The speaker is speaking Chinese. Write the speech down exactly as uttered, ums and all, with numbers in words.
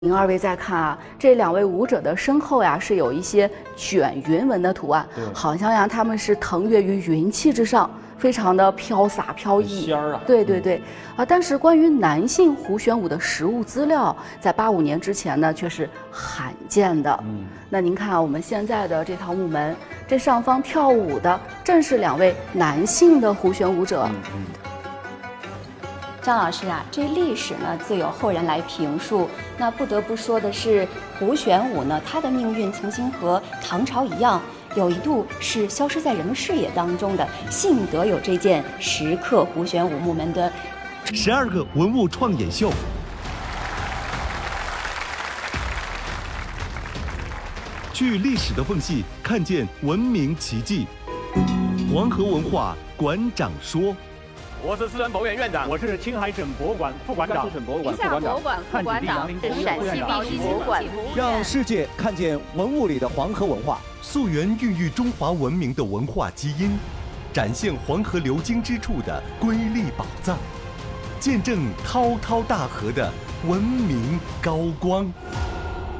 您二位再看啊，这两位舞者的身后呀是有一些卷云纹的图案，好像呀他们是腾跃于云气之上，非常的飘洒飘逸。 仙儿啊！ 对对对，啊，但是关于男性胡旋舞的实物资料，在八五年之前呢却是罕见的。嗯，那您看啊，我们现在的这套木门，这上方跳舞的正是两位男性的胡旋舞者。嗯嗯。 张老师啊，这历史呢自有后人来评述。那不得不说的是，胡旋舞呢，它的命运曾经和唐朝一样，有一度是消失在人们视野当中的。幸得有这件石刻胡旋舞木门的十二个文物创演秀，去历史的缝隙看见文明奇迹。黄河文化馆长说。 我是四川博物院院长， 我是青海省博物馆副馆长， 省博物馆副馆长， 副馆长，是陕西历史博物馆。 让世界看见文物里的黄河文化， 溯源孕育中华文明的文化基因，展现黄河流经之处的瑰丽宝藏，见证滔滔大河的文明高光。